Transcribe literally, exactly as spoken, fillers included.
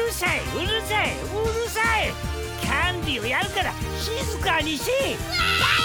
るさいうるさいうるさい。キャンディーをやるから静かにし。